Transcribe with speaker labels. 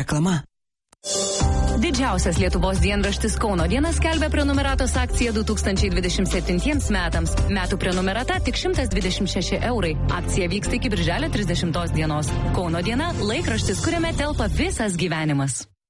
Speaker 1: Reklama.
Speaker 2: Didžiausias Lietuvos dienraštis Kauno diena skelbia prenumeratos akciją 2027 metams. Metų prenumerata tik 126 eurai. Akcija vyksta iki birželio 30 dienos. Kauno diena – laikraštis, kuriame telpa visas gyvenimas.